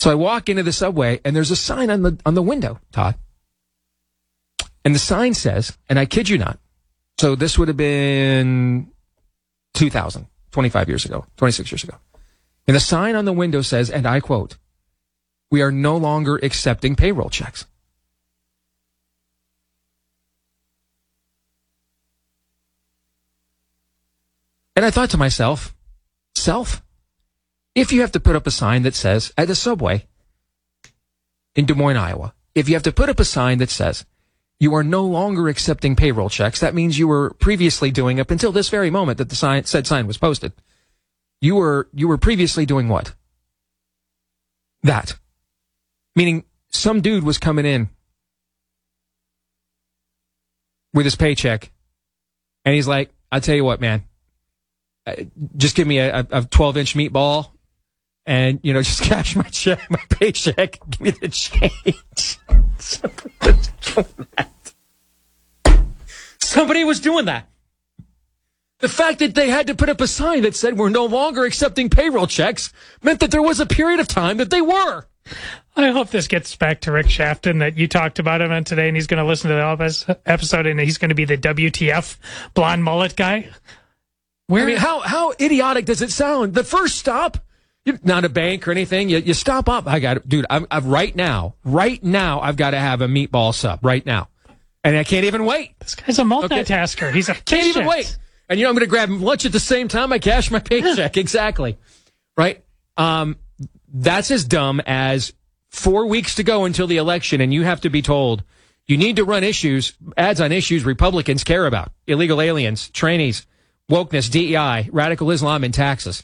So I walk into the subway, and there's a sign on the window, Todd. And the sign says, and I kid you not, so this would have been 2000, 25 years ago, 26 years ago. And the sign on the window says, and I quote, "We are no longer accepting payroll checks." And I thought to myself, if you have to put up a sign that says, at the subway in Des Moines, Iowa, if you have to put up a sign that says, "You are no longer accepting payroll checks," that means you were previously doing, up until this very moment that the said sign was posted, you were previously doing what? That. Meaning some dude was coming in with his paycheck, and he's like, "I'll tell you what, man, just give me a 12-inch meatball, and, just cash my paycheck, give me the change." Somebody was doing that. The fact that they had to put up a sign that said, "We're no longer accepting payroll checks," meant that there was a period of time that they were. I hope this gets back to Rick Shafton, that you talked about him on today, and he's going to listen to the episode, and he's going to be the WTF blonde mullet guy. How idiotic does it sound? The first stop, not a bank or anything. You stop up. I got it, dude. I've right now, I've got to have a meatball sub right now, and I can't even wait. This guy's a multitasker. Okay. He's efficient. Can't even wait. And I'm going to grab lunch at the same time I cash my paycheck. Exactly, right? That's as dumb as 4 weeks to go until the election, and you have to be told you need to run ads on issues Republicans care about: illegal aliens, trainees, wokeness, DEI, radical Islam, and taxes.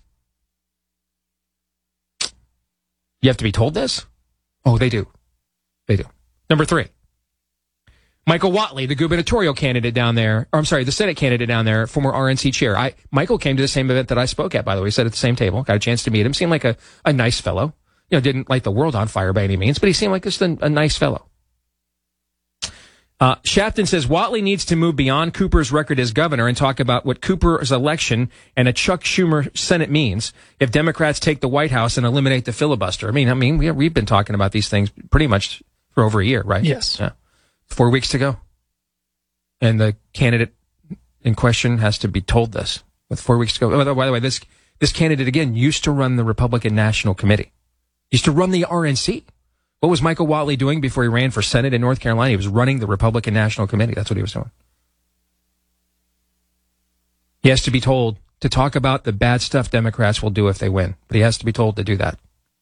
You have to be told this? Oh, they do. They do. Number 3. Michael Whatley, the gubernatorial candidate down there, the Senate candidate down there, former RNC chair. Michael came to the same event that I spoke at, by the way. He sat at the same table, got a chance to meet him. Seemed like a nice fellow. Didn't light the world on fire by any means, but he seemed like just a nice fellow. Shafton says Whatley needs to move beyond Cooper's record as governor and talk about what Cooper's election and a Chuck Schumer Senate means if Democrats take the White House and eliminate the filibuster. We've been talking about these things pretty much for over a year, right? Yes. Yeah. 4 weeks to go. And the candidate in question has to be told this with 4 weeks to go. Oh, by the way, this candidate, again, used to run the Republican National Committee. Used to run the RNC. What was Michael Whatley doing before he ran for Senate in North Carolina? He was running the Republican National Committee. That's what he was doing. He has to be told to talk about the bad stuff Democrats will do if they win. But he has to be told to do that.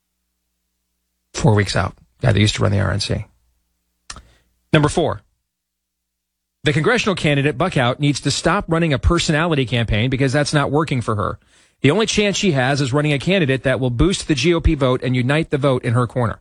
4 weeks out. Guy that used to run the RNC. Number 4. The congressional candidate, Buckout, needs to stop running a personality campaign because that's not working for her. The only chance she has is running a candidate that will boost the GOP vote and unite the vote in her corner.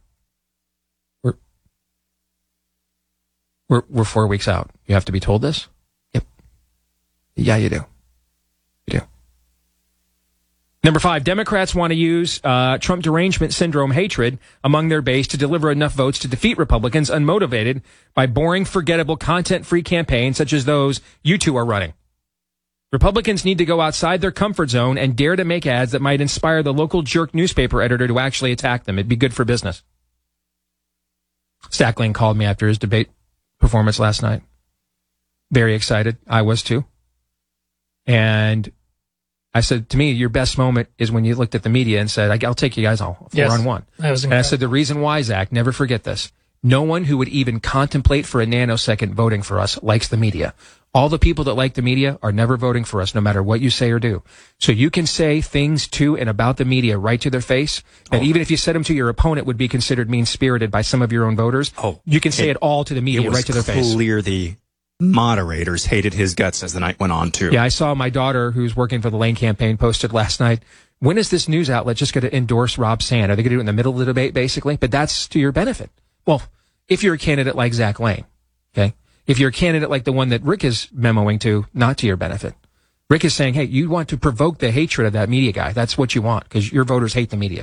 We're 4 weeks out. You have to be told this? Yep. Yeah, you do. You do. Number 5, Democrats want to use Trump derangement syndrome hatred among their base to deliver enough votes to defeat Republicans unmotivated by boring, forgettable, content-free campaigns such as those you two are running. Republicans need to go outside their comfort zone and dare to make ads that might inspire the local jerk newspaper editor to actually attack them. It'd be good for business. Stackling called me after his debate performance last night. Very excited. I was too. And I said, to me, your best moment is when you looked at the media and said, I'll take you guys all 4-on-1. That was incredible. And I said, the reason why, Zach, never forget this. No one who would even contemplate for a nanosecond voting for us likes the media. All the people that like the media are never voting for us, no matter what you say or do. So you can say things to and about the media right to their face that even if you said them to your opponent would be considered mean-spirited by some of your own voters. You can say it all to the media right to their face. It was clear the moderators hated his guts as the night went on, too. Yeah, I saw my daughter, who's working for the Lane campaign, posted last night, when is this news outlet just going to endorse Rob Sand? Are they going to do it in the middle of the debate, basically? But that's to your benefit. Well, if you're a candidate like Zach Lane, okay? If you're a candidate like the one that Rick is memoing to, not to your benefit. Rick is saying, hey, you want to provoke the hatred of that media guy. That's what you want, because your voters hate the media.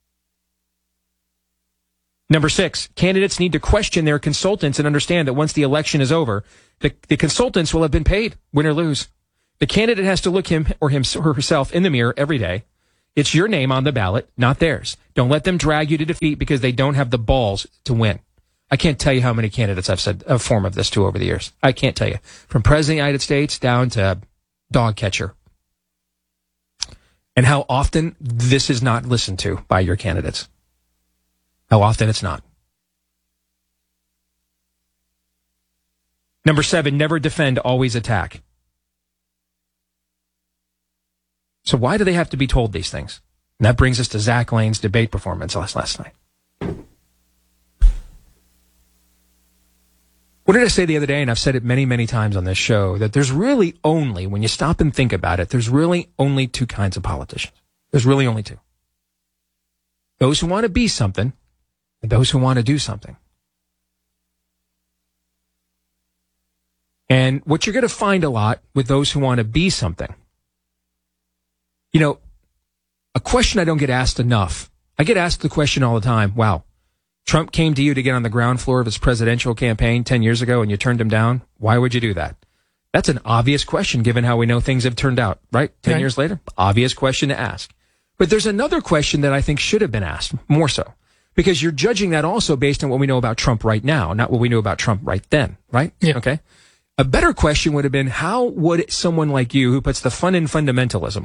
Number 6, candidates need to question their consultants and understand that once the election is over, the consultants will have been paid, win or lose. The candidate has to look him or herself in the mirror every day It's your name on the ballot, not theirs. Don't let them drag you to defeat because they don't have the balls to win. I can't tell you how many candidates I've said a form of this to over the years. I can't tell you. From President of the United States down to dog catcher. And how often this is not listened to by your candidates. How often it's not. Number 7, never defend, always attack. So why do they have to be told these things? And that brings us to Zach Lane's debate performance last night. What did I say the other day? And I've said it many, many times on this show, that there's really only, when you stop and think about it, there's really only 2 kinds of politicians. There's really only 2. Those who want to be something and those who want to do something. And what you're going to find a lot with those who want to be something, you know, a question I don't get asked enough. I get asked the question all the time, wow, Trump came to you to get on the ground floor of his presidential campaign 10 years ago and you turned him down. Why would you do that? That's an obvious question given how we know things have turned out, right? 10 years later, obvious question to ask. But there's another question that I think should have been asked, more so, because you're judging that also based on what we know about Trump right now, not what we knew about Trump right then, right? Yeah. Okay. A better question would have been, how would someone like you who puts the fun in fundamentalism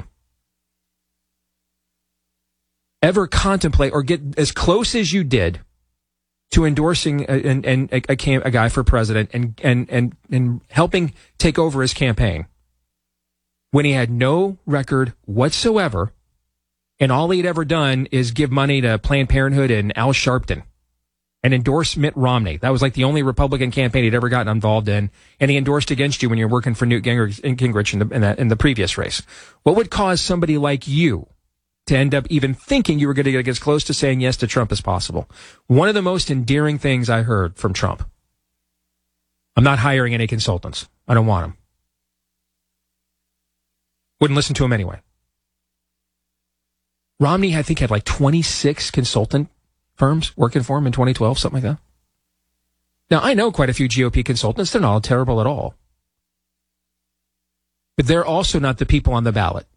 ever contemplate or get as close as you did to endorsing a guy for president and helping take over his campaign when he had no record whatsoever and all he'd ever done is give money to Planned Parenthood and Al Sharpton and endorse Mitt Romney? That was like the only Republican campaign he'd ever gotten involved in, and he endorsed against you when you were working for Newt Gingrich in the previous race. What would cause somebody like you to end up even thinking you were going to get as close to saying yes to Trump as possible? One of the most endearing things I heard from Trump. I'm not hiring any consultants. I don't want them. Wouldn't listen to him anyway. Romney, I think, had like 26 consultant firms working for him in 2012, something like that. Now, I know quite a few GOP consultants. They're not all terrible at all. But they're also not the people on the ballot.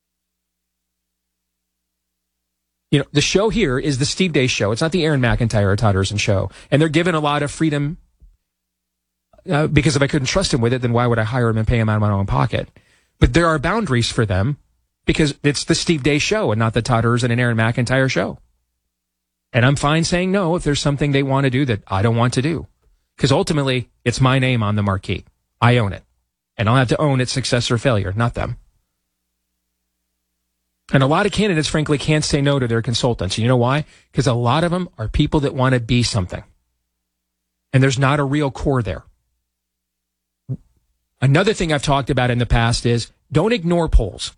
You know, the show here is the Steve Deace show. It's not the Aaron McIntyre or Todd Erson show. And they're given a lot of freedom because if I couldn't trust him with it, then why would I hire him and pay him out of my own pocket? But there are boundaries for them because it's the Steve Deace show and not the Todd Erson and Aaron McIntyre show. And I'm fine saying no if there's something they want to do that I don't want to do. Because ultimately, it's my name on the marquee. I own it. And I'll have to own its success or failure, not them. And a lot of candidates, frankly, can't say no to their consultants. You know why? Because a lot of them are people that want to be something. And there's not a real core there. Another thing I've talked about in the past is don't ignore polls.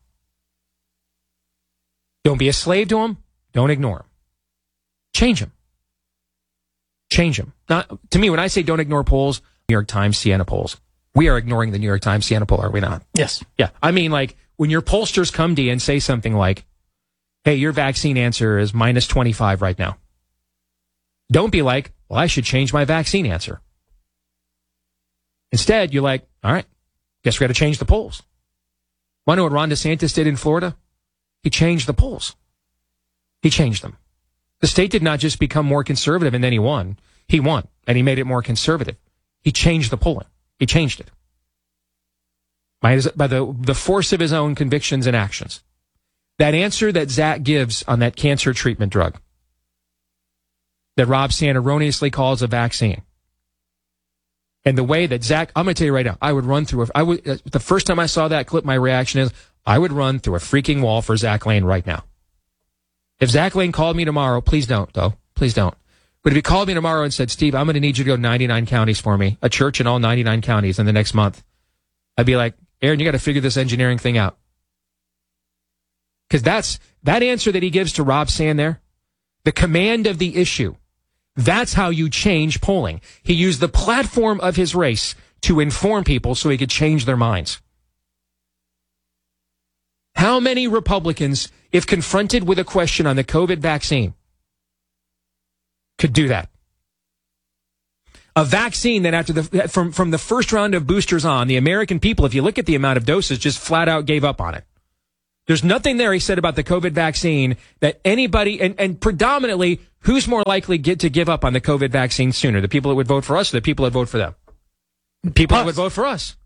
Don't be a slave to them. Don't ignore them. Change them. Change them. Not, to me, when I say don't ignore polls, New York Times, Siena polls. We are ignoring the New York Times, Siena poll, are we not? Yes. Yeah. I mean, like, when your pollsters come to you and say something like, hey, your vaccine answer is minus 25 right now. Don't be like, well, I should change my vaccine answer. Instead, you're like, all right, guess we got to change the polls. Want to know what Ron DeSantis did in Florida? He changed the polls. He changed them. The state did not just become more conservative and then he won. He won, and he made it more conservative. He changed the polling. He changed it. By the force of his own convictions and actions. That answer that Zach gives on that cancer treatment drug that Rob Sand erroneously calls a vaccine. And the way that Zach, I'm going to tell you right now, I would run through, the first time I saw that clip, my reaction is, I would run through a freaking wall for Zach Lane right now. If Zach Lane called me tomorrow, please don't, though. Please don't. But if he called me tomorrow and said, Steve, I'm going to need you to go 99 counties for me, a church in all 99 counties in the next month, I'd be like, Aaron, you got to figure this engineering thing out. Because that answer that he gives to Rob Sand there, the command of the issue, that's how you change polling. He used the platform of his race to inform people so he could change their minds. How many Republicans, if confronted with a question on the COVID vaccine, could do that? A vaccine that after from the first round of boosters on, the American people, if you look at the amount of doses, just flat out gave up on it. There's nothing there, he said, about the COVID vaccine that anybody, and predominantly, who's more likely to give up on the COVID vaccine sooner? The people that would vote for us or the people that vote for them? People that would vote for us.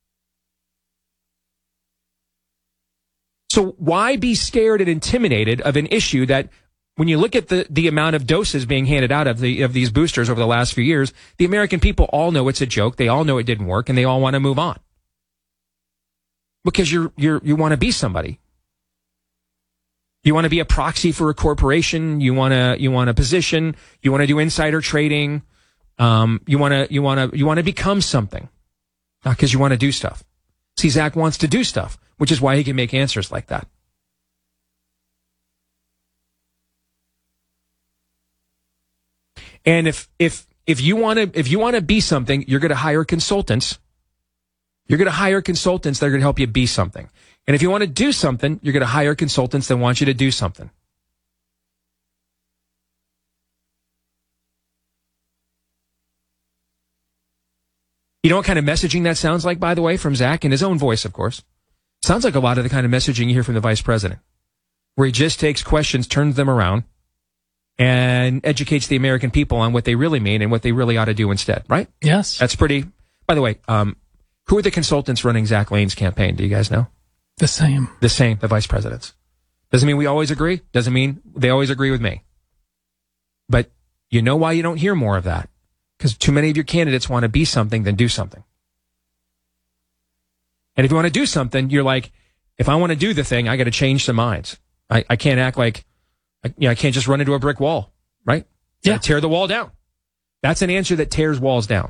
So why be scared and intimidated of an issue that, when you look at the amount of doses being handed out of these boosters over the last few years, the American people all know it's a joke. They all know it didn't work, and they all want to move on. Because you want to be somebody. You want to be a proxy for a corporation. You want a position. You want to do insider trading. You want to become something, not because you want to do stuff. See, Zach wants to do stuff, which is why he can make answers like that. And if you want to be something, you're going to hire consultants. You're going to hire consultants that are going to help you be something. And if you want to do something, you're going to hire consultants that want you to do something. You know what kind of messaging that sounds like, by the way, from Zach, in his own voice, of course? Sounds like a lot of the kind of messaging you hear from the vice president, where he just takes questions, turns them around, and educates the American people on what they really mean and what they really ought to do instead, right? Yes. That's pretty... By the way, who are the consultants running Zach Lane's campaign? Do you guys know? The same, the vice presidents. Doesn't mean we always agree. Doesn't mean they always agree with me. But you know why you don't hear more of that? Because too many of your candidates want to be something than do something. And if you want to do something, you're like, if I want to do the thing, I got to change some minds. I can't act like... I can't just run into a brick wall, right? Yeah. Tear the wall down. That's an answer that tears walls down.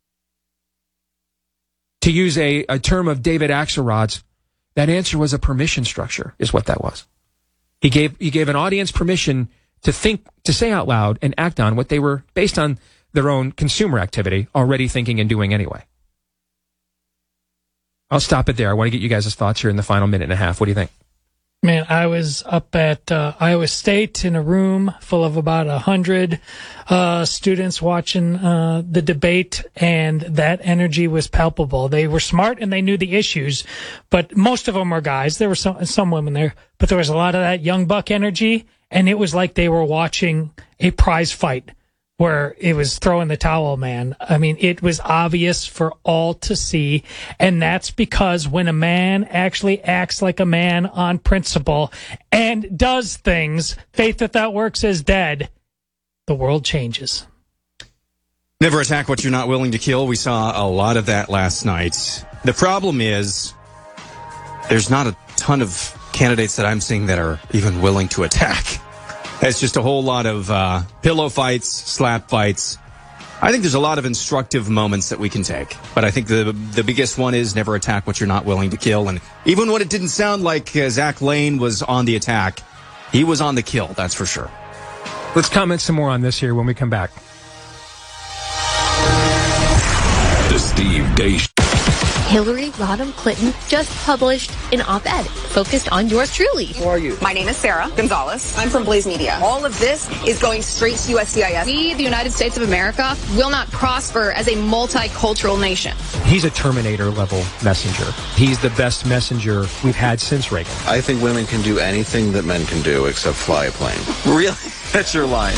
To use a term of David Axelrod's, that answer was a permission structure, is what that was. He gave an audience permission to think, to say out loud and act on what they were, based on their own consumer activity, already thinking and doing anyway. I'll stop it there. I want to get you guys' thoughts here in the final minute and a half. What do you think? Man, I was up at Iowa State in a room full of about 100 students watching the debate, and that energy was palpable. They were smart and they knew the issues, but most of them were guys. There were some women there, but there was a lot of that young buck energy, and it was like they were watching a prize fight where it was throwing the towel, man. I mean, it was obvious for all to see, and that's because when a man actually acts like a man on principle and does things, faith without works is dead, the world changes. Never attack what you're not willing to kill. We saw a lot of that last night. The problem is there's not a ton of candidates that I'm seeing that are even willing to attack. It's just a whole lot of pillow fights, slap fights. I think there's a lot of instructive moments that we can take. But I think the biggest one is never attack what you're not willing to kill. And even when it didn't sound like Zach Lane was on the attack, he was on the kill, that's for sure. Let's comment some more on this here when we come back. The Steve Deace. Hillary Rodham Clinton just published an op-ed focused on yours truly. Who are you? My name is Sarah Gonzalez. I'm from Blaze Media. All of this is going straight to USCIS. We, the United States of America, will not prosper as a multicultural nation. He's a Terminator-level messenger. He's the best messenger we've had since Reagan. I think women can do anything that men can do except fly a plane. Really? That's your line.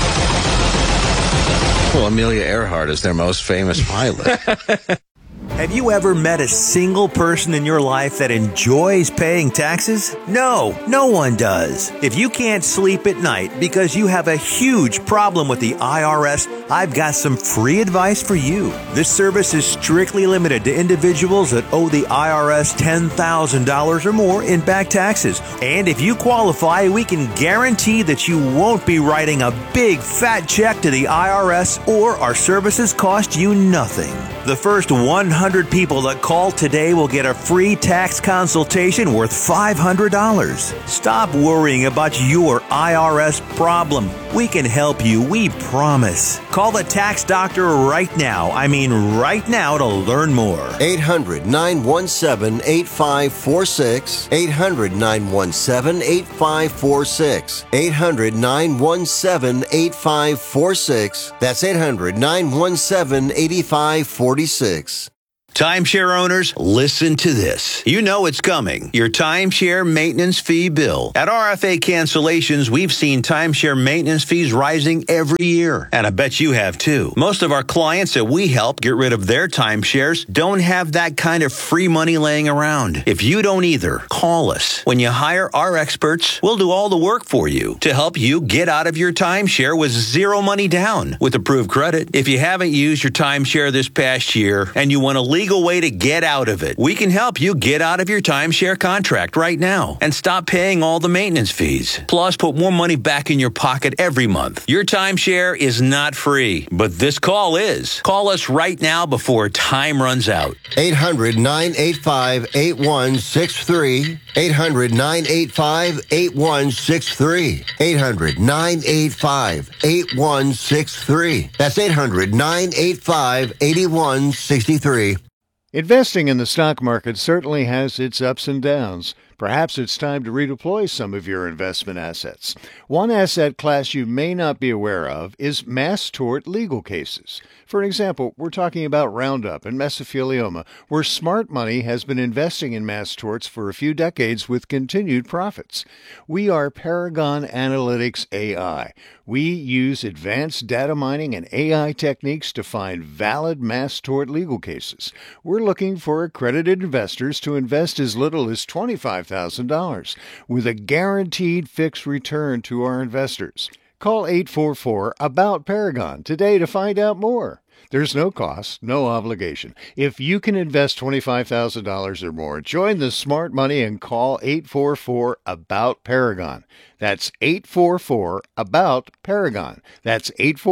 Well, Amelia Earhart is their most famous pilot. Have you ever met a single person in your life that enjoys paying taxes? No, no one does. If you can't sleep at night because you have a huge problem with the IRS, I've got some free advice for you. This service is strictly limited to individuals that owe the IRS $10,000 or more in back taxes. And if you qualify, we can guarantee that you won't be writing a big fat check to the IRS, or our services cost you nothing. The first 100 people that call today will get a free tax consultation worth $500. Stop worrying about your IRS problem. We can help you, we promise. Call the tax doctor right now. I mean right now, to learn more. 800-917-8546. 800-917-8546. 800-917-8546. That's 800-917-8546. Timeshare owners, listen to this. You know it's coming. Your timeshare maintenance fee bill. At RFA Cancellations, we've seen timeshare maintenance fees rising every year. And I bet you have too. Most of our clients that we help get rid of their timeshares don't have that kind of free money laying around. If you don't either, call us. When you hire our experts, we'll do all the work for you to help you get out of your timeshare with zero money down with approved credit. If you haven't used your timeshare this past year and you want a legal way to get out of it, we can help you get out of your timeshare contract right now and stop paying all the maintenance fees. Plus, put more money back in your pocket every month. Your timeshare is not free, but this call is. Call us right now before time runs out. 800-985-8163. 800-985-8163. 800-985-8163. That's 800-985-8163. Investing in the stock market certainly has its ups and downs. Perhaps it's time to redeploy some of your investment assets. One asset class you may not be aware of is mass tort legal cases. For example, we're talking about Roundup and mesothelioma, where smart money has been investing in mass torts for a few decades with continued profits. We are Paragon Analytics AI. We use advanced data mining and AI techniques to find valid mass tort legal cases. We're looking for accredited investors to invest as little as $25,000 with a guaranteed fixed return to our investors. Call 844-ABOUT-PARAGON today to find out more. There's no cost, no obligation. If you can invest $25,000 or more, join the smart money and call 844-ABOUT-PARAGON. That's 844-ABOUT-PARAGON. That's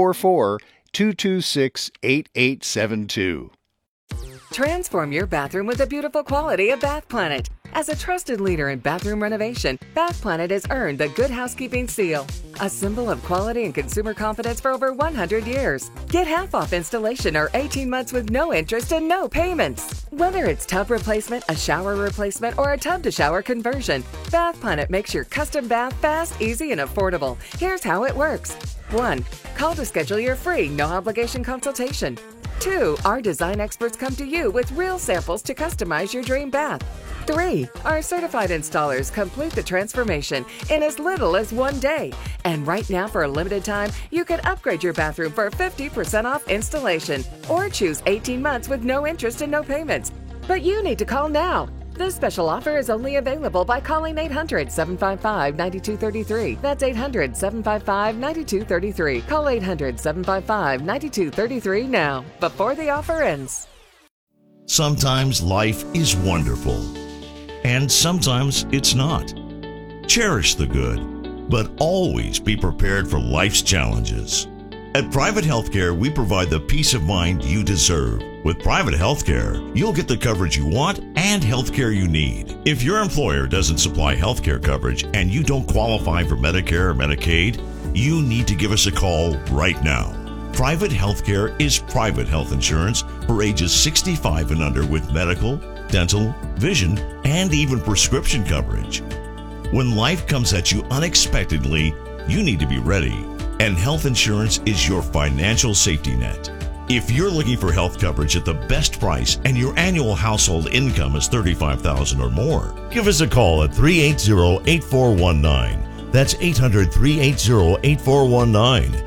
844-226-8872. Transform your bathroom with the beautiful quality of Bath Planet. As a trusted leader in bathroom renovation, Bath Planet has earned the Good Housekeeping seal, a symbol of quality and consumer confidence for over 100 years. Get half off installation or 18 months with no interest and no payments. Whether it's tub replacement, a shower replacement, or a tub-to-shower conversion, Bath Planet makes your custom bath fast, easy, and affordable. Here's how it works. 1. Call to schedule your free, no-obligation consultation. 2. Our design experts come to you with real samples to customize your dream bath. 3. Our certified installers complete the transformation in as little as 1 day. And right now, for a limited time, you can upgrade your bathroom for 50% off installation or choose 18 months with no interest and no payments. But you need to call now. This special offer is only available by calling 800-755-9233. That's 800-755-9233. Call 800-755-9233 now, before the offer ends. Sometimes life is wonderful, and sometimes it's not. Cherish the good, but always be prepared for life's challenges. At Private Healthcare, we provide the peace of mind you deserve. With Private Healthcare, you'll get the coverage you want and healthcare you need. If your employer doesn't supply healthcare coverage and you don't qualify for Medicare or Medicaid, you need to give us a call right now. Private Healthcare is private health insurance for ages 65 and under with medical, dental, vision, and even prescription coverage. When life comes at you unexpectedly, you need to be ready. And health insurance is your financial safety net. If you're looking for health coverage at the best price and your annual household income is $35,000 or more, give us a call at 380-8419. That's 800-380-8419.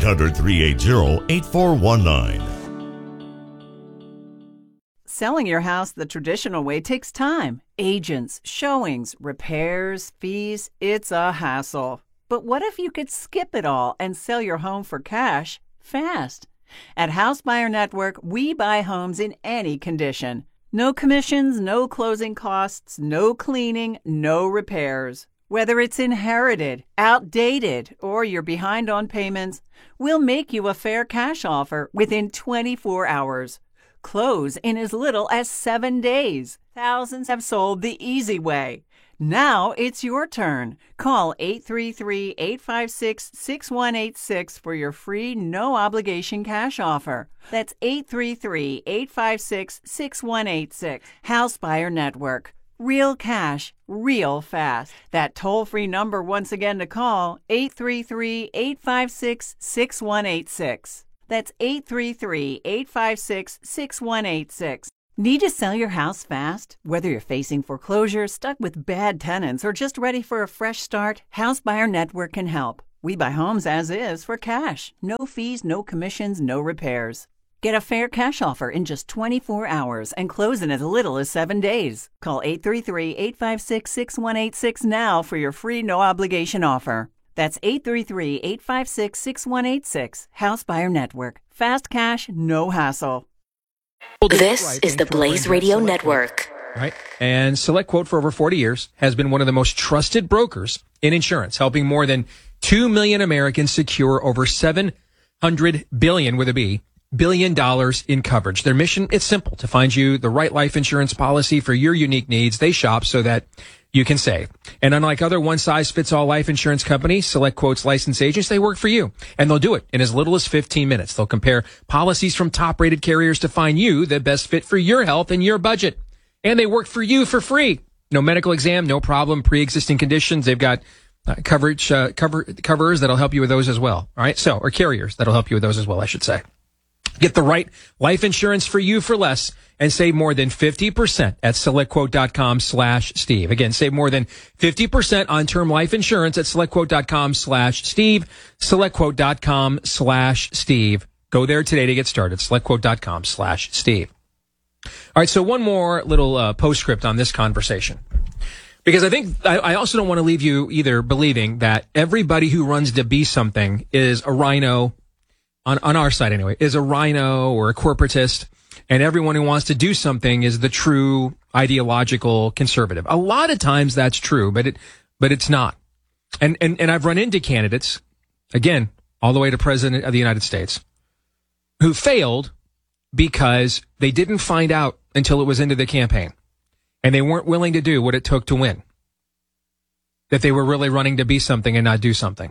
800-380-8419. Selling your house the traditional way takes time. Agents, showings, repairs, fees. It's a hassle. But what if you could skip it all and sell your home for cash fast? At House Buyer Network, we buy homes in any condition. No commissions, no closing costs, no cleaning, no repairs. Whether it's inherited, outdated, or you're behind on payments, we'll make you a fair cash offer within 24 hours. Close in as little as 7 days. Thousands have sold the easy way. Now it's your turn. Call 833-856-6186 for your free, no-obligation cash offer. That's 833-856-6186. House Buyer Network. Real cash, real fast. That toll-free number once again to call, 833-856-6186. That's 833-856-6186. Need to sell your house fast? Whether you're facing foreclosure, stuck with bad tenants, or just ready for a fresh start, House Buyer Network can help. We buy homes as is for cash. No fees, no commissions, no repairs. Get a fair cash offer in just 24 hours and close in as little as 7 days. Call 833-856-6186 now for your free no-obligation offer. That's 833-856-6186. House Buyer Network. Fast cash, no hassle. This is the Blaze Radio Network. Right. And SelectQuote for over 40 years has been one of the most trusted brokers in insurance, helping more than 2 million Americans secure over $700 billion with a B, $billion in coverage. Their mission, it's simple, to find you the right life insurance policy for your unique needs. They shop so that you can save. And unlike other one-size-fits-all life insurance companies, SelectQuote's licensed agents, they work for you. And they'll do it in as little as 15 minutes. They'll compare policies from top-rated carriers to find you the best fit for your health and your budget. And they work for you for free. No medical exam, no problem, pre-existing conditions. They've got coverers that'll help you with those as well. All right. Or carriers that'll help you with those as well, I should say. Get the right life insurance for you for less and save more than 50% at SelectQuote.com/Steve. Again, save more than 50% on term life insurance at SelectQuote.com/Steve. SelectQuote.com/Steve. Go there today to get started. SelectQuote.com/Steve. All right. So one more little postscript on this conversation, because I think I also don't want to leave you either believing that everybody who runs to be something is a rhino. On our side anyway, is a rhino or a corporatist, and everyone who wants to do something is the true ideological conservative. A lot of times that's true, but it's not. And I've run into candidates, again, all the way to President of the United States, who failed because they didn't find out until it was into the campaign, and they weren't willing to do what it took to win. That they were really running to be something and not do something.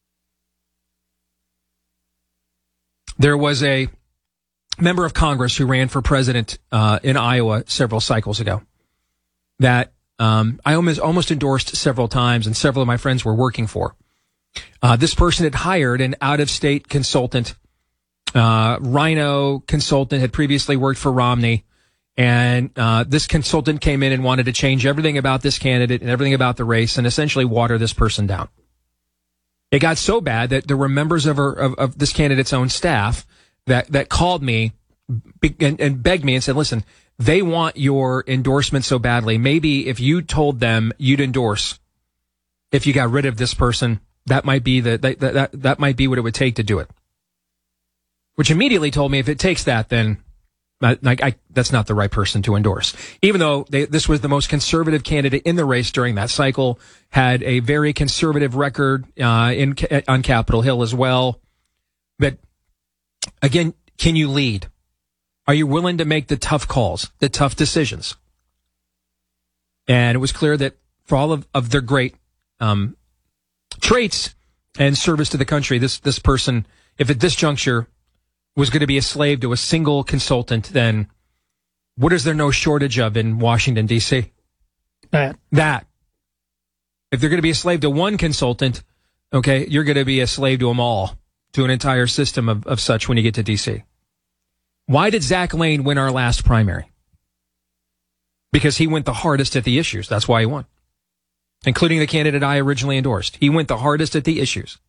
There was a member of Congress who ran for president in Iowa several cycles ago that I almost endorsed several times, and several of my friends were working for. This person had hired an out-of-state consultant, Rhino consultant, had previously worked for Romney, and this consultant came in and wanted to change everything about this candidate and everything about the race and essentially water this person down. It got so bad that there were members of this candidate's own staff that called me and begged me and said, listen, they want your endorsement so badly. Maybe if you told them you'd endorse, if you got rid of this person, that might be that might be what it would take to do it. Which immediately told me if it takes that, then that's not the right person to endorse. Even though this was the most conservative candidate in the race during that cycle, had a very conservative record on Capitol Hill as well. But again, can you lead? Are you willing to make the tough calls, the tough decisions? And it was clear that for all of their great traits and service to the country, this person, if at this juncture was going to be a slave to a single consultant, then what is there no shortage of in Washington, D.C.? That. If they're going to be a slave to one consultant, okay, you're going to be a slave to them all, to an entire system of such when you get to D.C. Why did Zach Lane win our last primary? Because he went the hardest at the issues. That's why he won, including the candidate I originally endorsed. He went the hardest at the issues.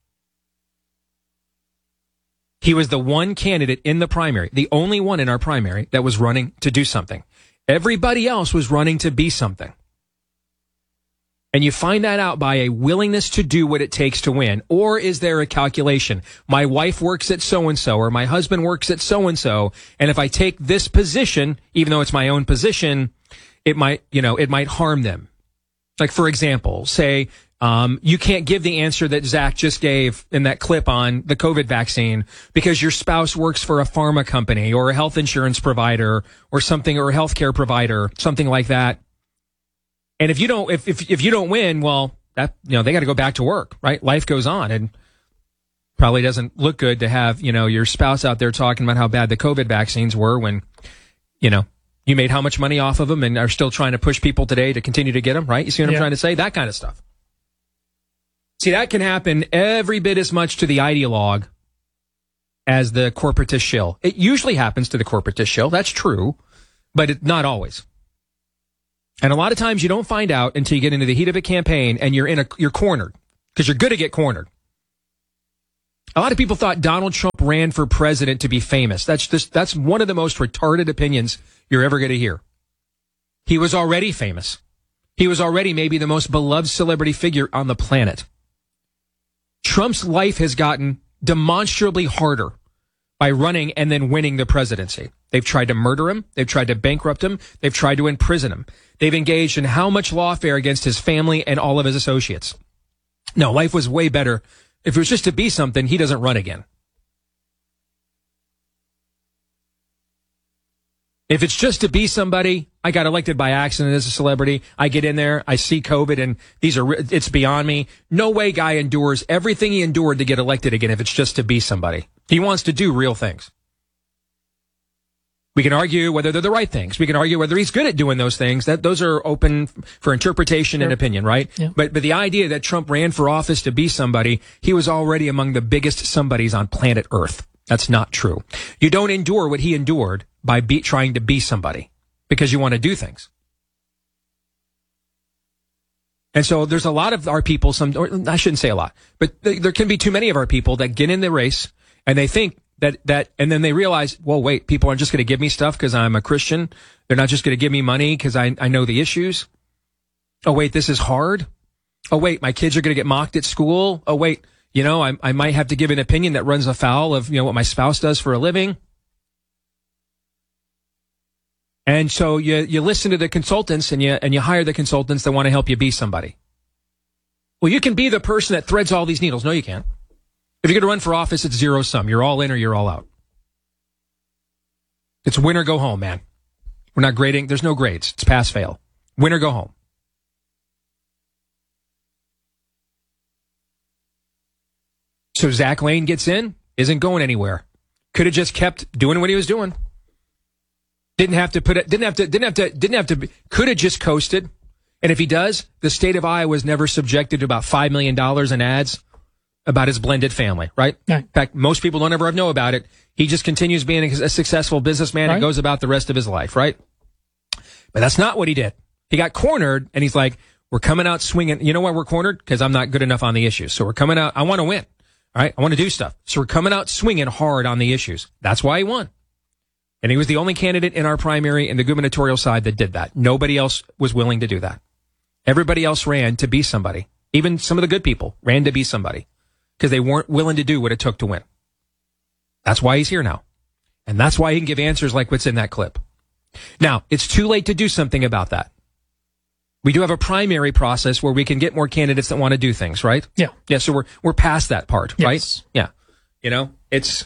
He was the one candidate in the primary, the only one in our primary that was running to do something. Everybody else was running to be something. And you find that out by a willingness to do what it takes to win. Or is there a calculation? My wife works at so-and-so, or my husband works at so-and-so, and if I take this position, even though it's my own position, it might harm them. Like, for example, say, you can't give the answer that Zach just gave in that clip on the COVID vaccine because your spouse works for a pharma company or a health insurance provider or something, or a healthcare provider, something like that. And if you don't win, well, that, they got to go back to work, right? Life goes on, and probably doesn't look good to have, your spouse out there talking about how bad the COVID vaccines were when, you made how much money off of them and are still trying to push people today to continue to get them, right? You see what I'm trying to say? That kind of stuff. See, that can happen every bit as much to the ideologue as the corporatist shill. It usually happens to the corporatist shill. That's true. but not always. And a lot of times you don't find out until you get into the heat of a campaign and you're cornered, because you're going to get cornered. A lot of people thought Donald Trump ran for president to be famous. That's one of the most retarded opinions you're ever going to hear. He was already famous. He was already maybe the most beloved celebrity figure on the planet. Trump's life has gotten demonstrably harder by running and then winning the presidency. They've tried to murder him. They've tried to bankrupt him. They've tried to imprison him. They've engaged in how much lawfare against his family and all of his associates. No, life was way better. If it was just to be something, he doesn't run again. If it's just to be somebody, I got elected by accident as a celebrity. I get in there, I see COVID, and it's beyond me. No way guy endures everything he endured to get elected again if it's just to be somebody. He wants to do real things. We can argue whether they're the right things. We can argue whether he's good at doing those things. Those are open for interpretation and opinion, right? Yeah. But the idea that Trump ran for office to be somebody, he was already among the biggest somebodies on planet Earth. That's not true. You don't endure what he endured by trying to be somebody because you want to do things. And so there's a lot of our people, or I shouldn't say a lot, but there can be too many of our people that get in the race and they think that, and then they realize, well, wait, people aren't just going to give me stuff because I'm a Christian. They're not just going to give me money because I know the issues. Oh, wait, this is hard. Oh, wait, my kids are going to get mocked at school. Oh, wait, I might have to give an opinion that runs afoul of, what my spouse does for a living. And so you listen to the consultants and you hire the consultants that want to help you be somebody. Well, you can be the person that threads all these needles. No, you can't. If you're going to run for office, it's zero sum. You're all in or you're all out. It's win or go home, man. We're not grading. There's no grades. It's pass, fail. Win or go home. So Zach Lane gets in, isn't going anywhere. Could have just kept doing what he was doing. Could have just coasted. And if he does, the state of Iowa was never subjected to about $5 million in ads about his blended family, right? In fact, most people don't ever know about it. He just continues being a successful businessman and goes about the rest of his life, right? But that's not what he did. He got cornered, and he's like, we're coming out swinging. You know why we're cornered? Because I'm not good enough on the issues. So we're coming out. I want to win, all right? I want to do stuff. So we're coming out swinging hard on the issues. That's why he won. And he was the only candidate in our primary in the gubernatorial side that did that. Nobody else was willing to do that. Everybody else ran to be somebody. Even some of the good people ran to be somebody because they weren't willing to do what it took to win. That's why he's here now. And that's why he can give answers like what's in that clip. Now, it's too late to do something about that. We do have a primary process where we can get more candidates that want to do things, right? Yeah. Yeah, so we're past that part, right? Yeah. It's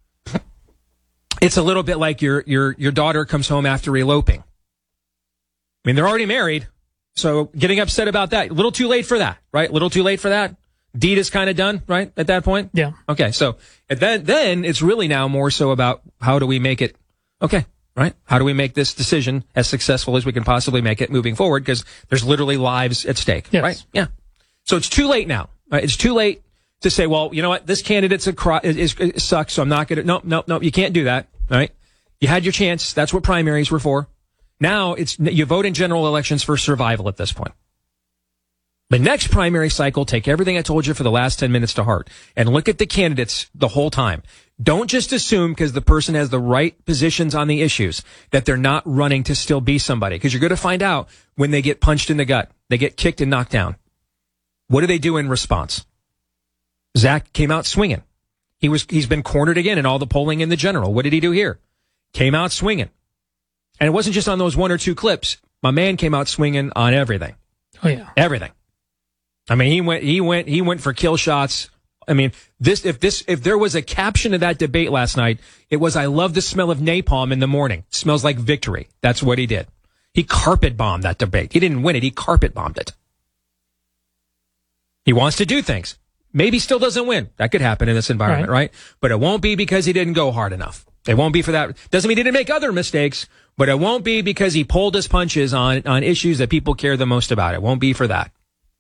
a little bit like your daughter comes home after eloping. I mean, they're already married, so getting upset about that, a little too late for that, right? A little too late for that. Deed is kind of done, right, at that point? Yeah. Okay, so then it's really now more so about how do we make it, okay, right? How do we make this decision as successful as we can possibly make it moving forward? Because there's literally lives at stake, right? Yeah. So it's too late now. Right? It's too late to say, well, you know what, this candidate's sucks, so I'm not going to, no, you can't do that, right? You had your chance. That's what primaries were for. Now you vote in general elections for survival at this point. The next primary cycle, take everything I told you for the last 10 minutes to heart and look at the candidates the whole time. Don't just assume because the person has the right positions on the issues that they're not running to still be somebody, because you're going to find out when they get punched in the gut, they get kicked and knocked down. What do they do in response? Zach came out swinging. He's been cornered again in all the polling in the general. What did he do here? Came out swinging. And it wasn't just on those one or two clips. My man came out swinging on everything. Oh yeah. Everything. I mean, he went for kill shots. I mean, if there was a caption of that debate last night, it was, I love the smell of napalm in the morning. It smells like victory. That's what he did. He carpet bombed that debate. He didn't win it. He carpet bombed it. He wants to do things. Maybe still doesn't win. That could happen in this environment, right? But it won't be because he didn't go hard enough. It won't be for that. Doesn't mean he didn't make other mistakes, but it won't be because he pulled his punches on issues that people care the most about. It won't be for that.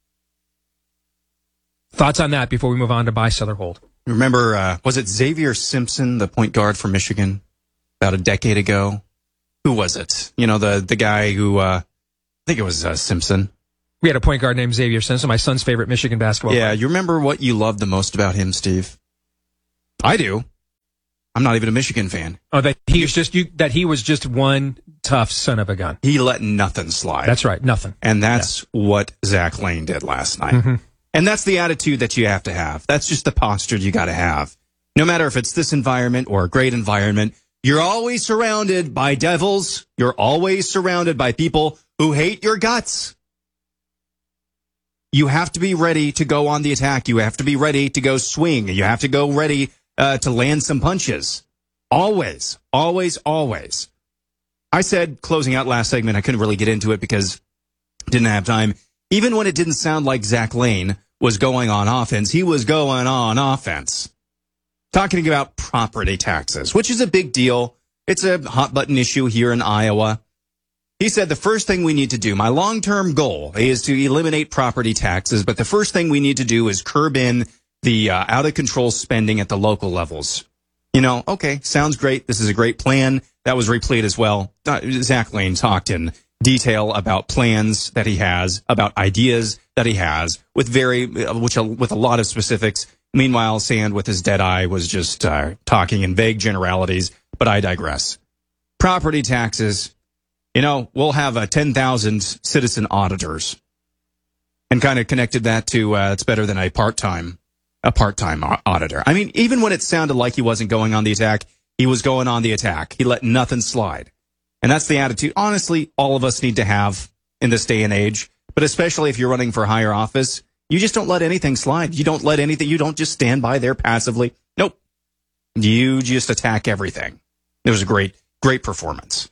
Thoughts on that before we move on to buy, sell, or hold? Remember, was it Xavier Simpson, the point guard from Michigan, about a decade ago? who was it? You know, the guy who, I think it was Simpson. We had a point guard named Xavier Simpson, my son's favorite Michigan basketball player. Yeah, you remember what you loved the most about him, Steve? I do. I'm not even a Michigan fan. Oh, that he was just one tough son of a gun. He let nothing slide. That's right, nothing. And that's what Zach Lane did last night. Mm-hmm. And that's the attitude that you have to have. That's just the posture you got to have. No matter if it's this environment or a great environment, you're always surrounded by devils. You're always surrounded by people who hate your guts. You have to be ready to go on the attack. You have to be ready to go swing. You have to go ready to land some punches. Always, always, always. I said, closing out last segment, I couldn't really get into it because I didn't have time. Even when it didn't sound like Zach Lane was going on offense, he was going on offense. Talking about property taxes, which is a big deal. It's a hot button issue here in Iowa. He said the first thing we need to do, my long-term goal is to eliminate property taxes, but the first thing we need to do is curb in the out-of-control spending at the local levels. You know, okay, sounds great. This is a great plan. That was replayed as well. Zach Lane talked in detail about plans that he has, about ideas that he has, with a lot of specifics. Meanwhile, Sand, with his dead eye, was just talking in vague generalities, but I digress. Property taxes. You know, we'll have 10,000 citizen auditors, and kind of connected that to it's better than a part-time auditor. I mean, even when it sounded like he wasn't going on the attack, he was going on the attack. He let nothing slide. And that's the attitude, honestly, all of us need to have in this day and age, but especially if you're running for higher office, you just don't let anything slide. You don't just stand by there passively. Nope. You just attack everything. It was a great, great performance.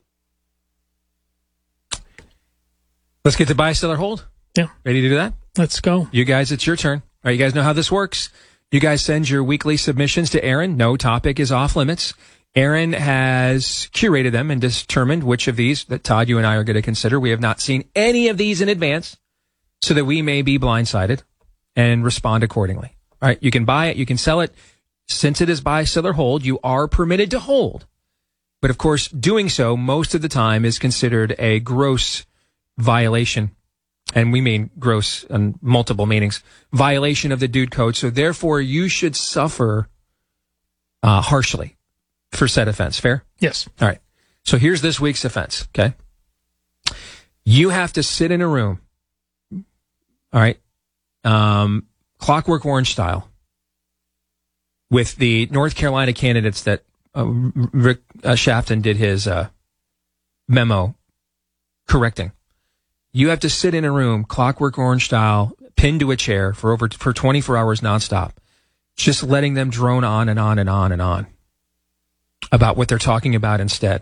Let's get to buy, sell, or hold. Yeah. Ready to do that? Let's go. You guys, it's your turn. All right, you guys know how this works. You guys send your weekly submissions to Aaron. No topic is off limits. Aaron has curated them and determined which of these that Todd, you and I are going to consider. We have not seen any of these in advance, so that we may be blindsided and respond accordingly. All right, you can buy it, you can sell it. Since it is buy, sell, or hold, you are permitted to hold. But of course, doing so most of the time is considered a gross violation, and we mean gross and multiple meanings, violation of the dude code. So therefore, you should suffer harshly for said offense. Fair? Yes. All right. So here's this week's offense, okay? You have to sit in a room, all right, Clockwork Orange style, with the North Carolina candidates that Rick Shafton did his memo correcting. You have to sit in a room, Clockwork Orange style, pinned to a chair for 24 hours nonstop, just letting them drone on and on and on and on about what they're talking about instead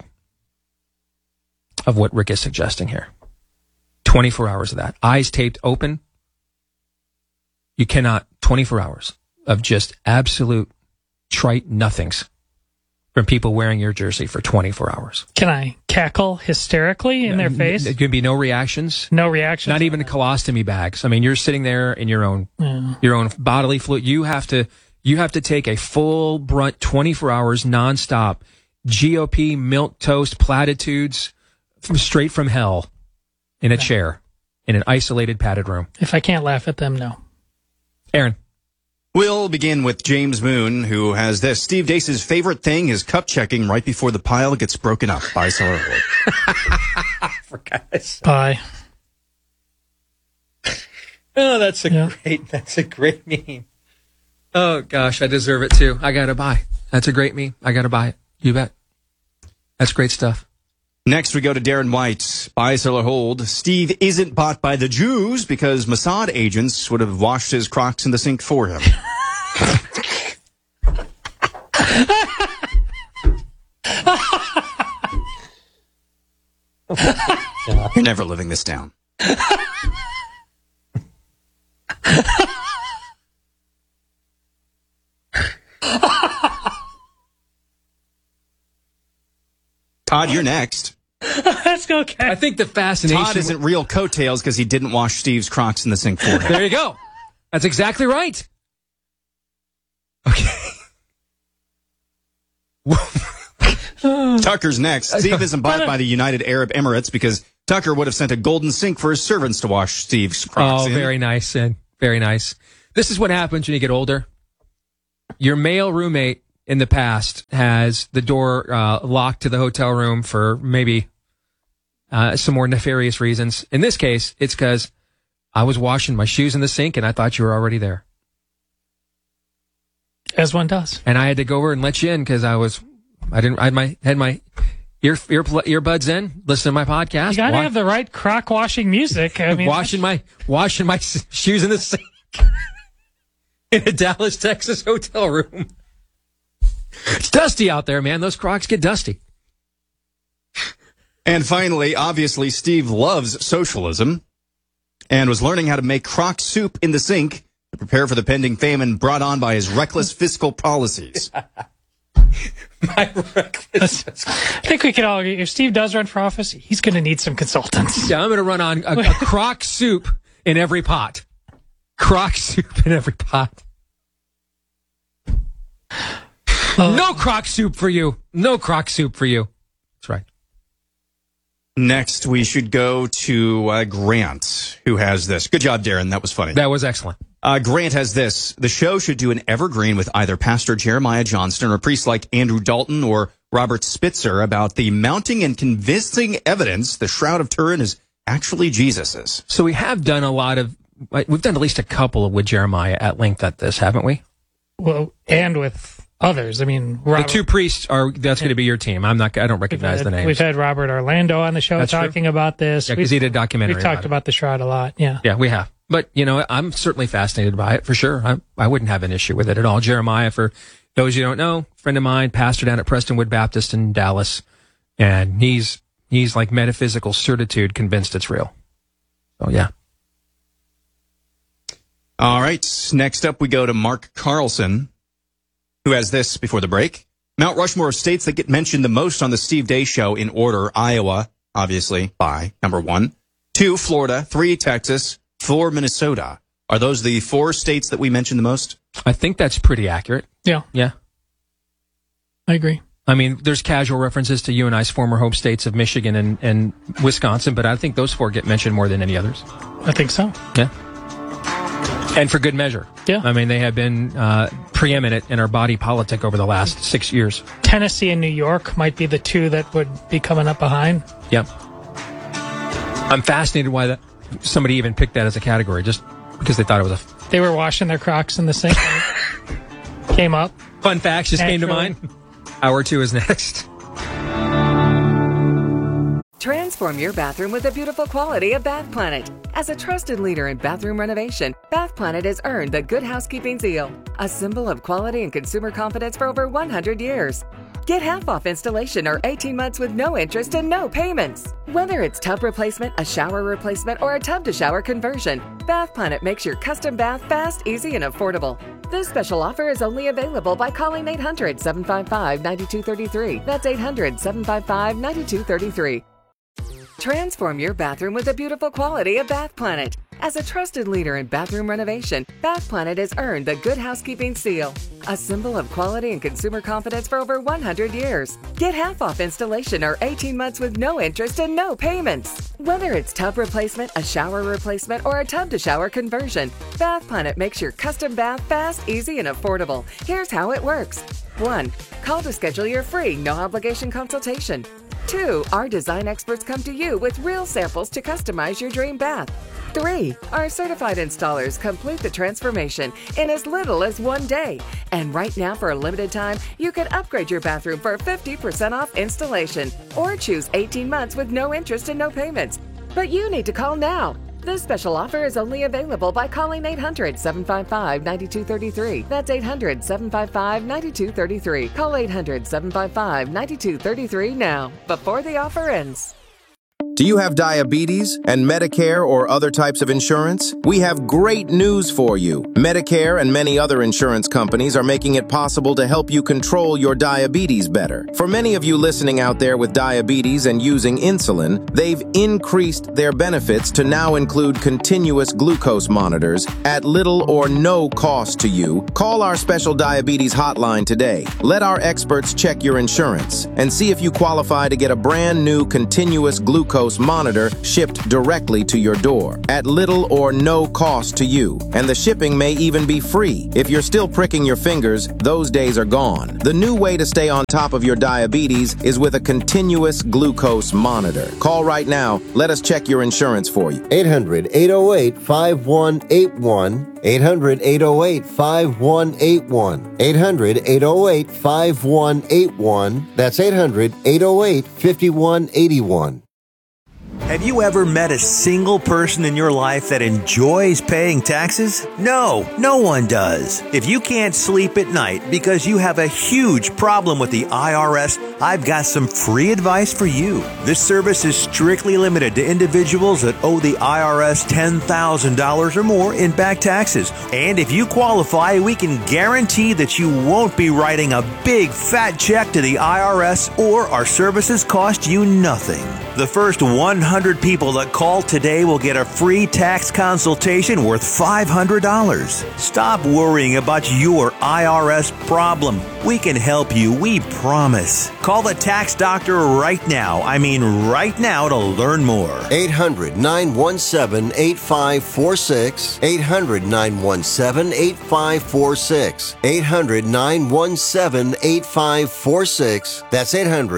of what Rick is suggesting here. 24 hours of that. Eyes taped open. You cannot, 24 hours of just absolute trite nothings from people wearing your jersey for 24 hours. Can I cackle hysterically in their face? There can be no reactions. No reactions. Not even colostomy bags. I mean, you're sitting there in your own bodily fluid. You have to take a full brunt 24 hours nonstop GOP milquetoast platitudes straight from hell in a chair in an isolated padded room. If I can't laugh at them, no. Aaron. We'll begin with James Moon, who has this. Steve Deace's favorite thing is cup checking right before the pile gets broken up. Buy, sell, or hold. For God's sake. Buy. Oh, that's a great meme. Oh gosh, I deserve it too. I gotta buy. That's a great meme. I gotta buy it. You bet. That's great stuff. Next, we go to Darren White. Buy, sell, or hold. Steve isn't bought by the Jews because Mossad agents would have washed his Crocs in the sink for him. You're never living this down. Todd, you're next. Let's go, Ken. I think the fascination... Todd isn't real coattails because he didn't wash Steve's Crocs in the sink for him. There you go. That's exactly right. Okay. Tucker's next. Steve isn't bought by the United Arab Emirates because Tucker would have sent a golden sink for his servants to wash Steve's Crocs in. Very nice, Sid. Very nice. This is what happens when you get older. Your male roommate in the past has the door locked to the hotel room for maybe some more nefarious reasons. In this case, it's because I was washing my shoes in the sink and I thought you were already there. As one does. And I had to go over and let you in because I had my earbuds in, listen to my podcast. You gotta have the right crock washing music. I mean, washing my shoes in the sink in a Dallas, Texas hotel room. It's dusty out there, man. Those Crocs get dusty. And finally, obviously, Steve loves socialism and was learning how to make Croc soup in the sink to prepare for the pending famine brought on by his reckless fiscal policies. I think we can all agree, if Steve does run for office, he's going to need some consultants. Yeah, I'm going to run on a Croc soup in every pot. Croc soup in every pot. No Croc soup for you. No Croc soup for you. That's right. Next, we should go to Grant, who has this. Good job, Darren. That was funny. That was excellent. Grant has this. The show should do an evergreen with either Pastor Jeremiah Johnston or priests like Andrew Dalton or Robert Spitzer about the mounting and convincing evidence the Shroud of Turin is actually Jesus's. So we've done at least a couple with Jeremiah at length at this, haven't we? Well, and with others. I mean, Robert, the two priests that's going to be your team. I don't recognize the names. We've had Robert Orlando on the show talking about this. Yeah, because he did a documentary. We've talked about the Shroud a lot. Yeah. Yeah, we have. But, I'm certainly fascinated by it for sure. I wouldn't have an issue with it at all. Jeremiah, for those you don't know, friend of mine, pastor down at Prestonwood Baptist in Dallas. And he's like metaphysical certitude convinced it's real. So, yeah. All right. Next up, we go to Mark Carlson, who has this before the break. Mount Rushmore of states that get mentioned the most on the Steve Day Show in order. Iowa, obviously, by number 1. 2, Florida. 3, Texas. 4, Minnesota. Are those the 4 states that we mentioned the most? I think that's pretty accurate. Yeah. Yeah. I agree. I mean, there's casual references to you and I's former home states of Michigan and Wisconsin, but I think those 4 get mentioned more than any others. I think so. Yeah. And for good measure. Yeah. I mean, they have been preeminent in our body politic over the last 6 years. Tennessee and New York might be the 2 that would be coming up behind. Yep. I'm fascinated why somebody even picked that as a category, just because they thought it was They were washing their Crocs in the sink. Came up. Fun facts just came to mind. Hour 2 is next. Transform your bathroom with the beautiful quality of Bath Planet. As a trusted leader in bathroom renovation, Bath Planet has earned the Good Housekeeping seal, a symbol of quality and consumer confidence for over 100 years. Get half off installation or 18 months with no interest and no payments. Whether it's tub replacement, a shower replacement, or a tub-to-shower conversion, Bath Planet makes your custom bath fast, easy, and affordable. This special offer is only available by calling 800-755-9233. That's 800-755-9233. Transform your bathroom with the beautiful quality of Bath Planet. As a trusted leader in bathroom renovation, Bath Planet has earned the Good Housekeeping seal, a symbol of quality and consumer confidence for over 100 years. Get half off installation or 18 months with no interest and no payments. Whether it's tub replacement, a shower replacement, or a tub-to-shower conversion, Bath Planet makes your custom bath fast, easy, and affordable. Here's how it works. 1. Call to schedule your free, no-obligation consultation. 2. Our design experts come to you with real samples to customize your dream bath. 3. Our certified installers complete the transformation in as little as 1 day. And right now, for a limited time, you can upgrade your bathroom for 50% off installation or choose 18 months with no interest and no payments. But you need to call now. This special offer is only available by calling 800-755-9233. That's 800-755-9233. Call 800-755-9233 now, before the offer ends. Do you have diabetes and Medicare or other types of insurance? We have great news for you. Medicare and many other insurance companies are making it possible to help you control your diabetes better. For many of you listening out there with diabetes and using insulin, they've increased their benefits to now include continuous glucose monitors at little or no cost to you. Call our special diabetes hotline today. Let our experts check your insurance and see if you qualify to get a brand new continuous glucose monitor shipped directly to your door at little or no cost to you. And the shipping may even be free. If you're still pricking your fingers, those days are gone. The new way to stay on top of your diabetes is with a continuous glucose monitor. Call right now. Let us check your insurance for you. 800-808-5181. 800-808-5181. 800-808-5181. That's 800-808-5181. Have you ever met a single person in your life that enjoys paying taxes? No, no one does. If you can't sleep at night because you have a huge problem with the IRS, I've got some free advice for you. This service is strictly limited to individuals that owe the IRS $10,000 or more in back taxes. And if you qualify, we can guarantee that you won't be writing a big fat check to the IRS, or our services cost you nothing. The first 100 people that call today will get a free tax consultation worth $500. Stop worrying about your IRS problem. We can help you, we promise. Call the tax doctor right now. I mean right now, to learn more. 800-917-8546. 800-917-8546. 800-917-8546. That's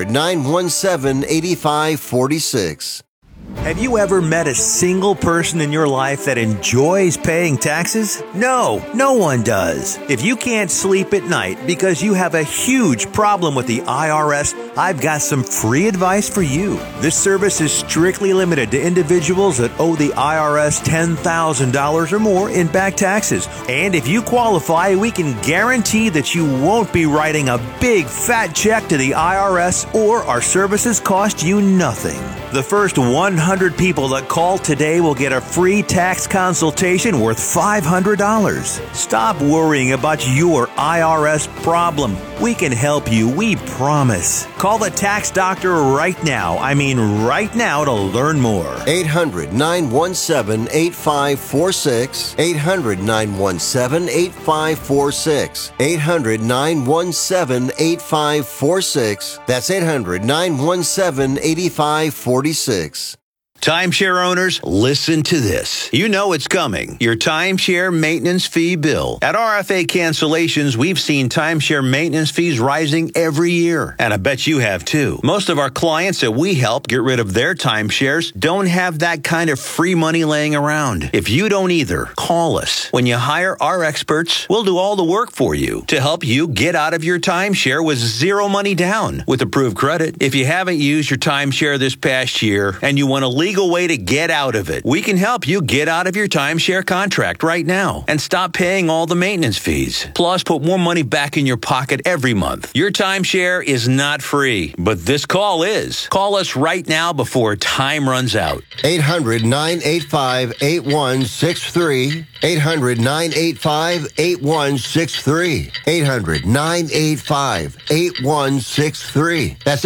800-917-8546. Have you ever met a single person in your life that enjoys paying taxes? No, no one does. If you can't sleep at night because you have a huge problem with the IRS, I've got some free advice for you. This service is strictly limited to individuals that owe the IRS $10,000 or more in back taxes. And if you qualify, we can guarantee that you won't be writing a big fat check to the IRS, or our services cost you nothing. The first 100 people that call today will get a free tax consultation worth $500. Stop worrying about your IRS problem. We can help you, we promise. Call the tax doctor right now. I mean right now, to learn more. 800-917-8546. 800-917-8546. 800-917-8546. That's 800-917-8546. Timeshare owners, listen to this. You know it's coming. Your timeshare maintenance fee bill. At RFA Cancellations, we've seen timeshare maintenance fees rising every year. And I bet you have too. Most of our clients that we help get rid of their timeshares don't have that kind of free money laying around. If you don't either, call us. When you hire our experts, we'll do all the work for you to help you get out of your timeshare with zero money down with approved credit. If you haven't used your timeshare this past year and you want to legal way to get out of it, we can help you get out of your timeshare contract right now and stop paying all the maintenance fees. Plus, put more money back in your pocket every month. Your timeshare is not free, but this call is. Call us right now before time runs out. 800-985-8163. 800-985-8163. 800-985-8163. That's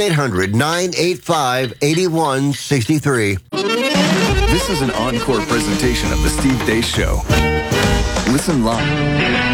800-985-8163. This is an encore presentation of The Steve Deace Show. Listen live.